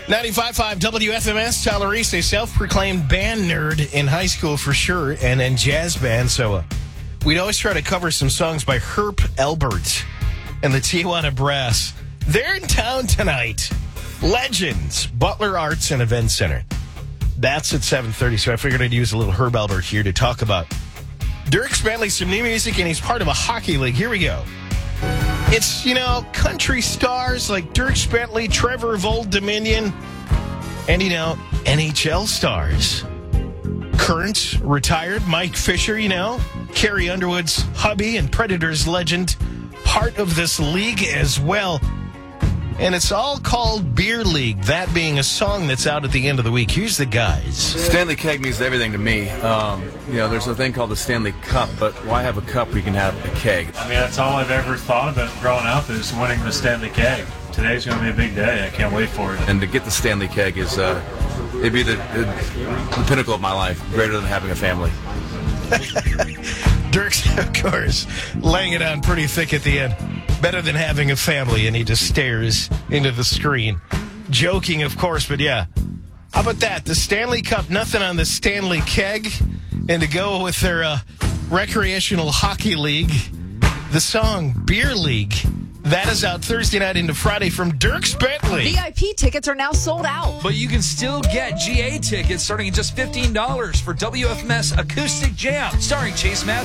95.5 WFMS, Tyler Reese, a self-proclaimed band nerd in high school for sure, and then jazz band. So we'd always try to cover some songs by Herb Elbert and the Tijuana Brass. They're in town tonight. Legends, Butler Arts and Event Center. That's at 7:30, so I figured I'd use a little Herb Elbert here to talk about Dierks Bentley, some new music, and he's part of a hockey league. Here we go. It's, country stars like Dierks Bentley, Trevor of Old Dominion, and, NHL stars. Current, retired Mike Fisher, Carrie Underwood's hubby and Predators legend, part of this league as well. And it's all called Beer League, that being a song that's out at the end of the week. Here's the guys. Stanley Keg means everything to me. There's a thing called the Stanley Cup, but why have a cup where you can have a keg? I mean, that's all I've ever thought about growing up is winning the Stanley Keg. Today's going to be a big day. I can't wait for it. And to get the Stanley Keg is, it'd be the pinnacle of my life, greater than having a family. Dierks, of course, laying it on pretty thick at the end. Better than having a family, and he just stares into the screen. Joking, of course, but yeah. How about that? The Stanley Cup, nothing on the Stanley Keg. And to go with their recreational hockey league, the song Beer League. That is out Thursday night into Friday from Dierks Bentley. VIP tickets are now sold out. But you can still get GA tickets starting at just $15 for WFMS Acoustic Jam, starring Chase Matthews.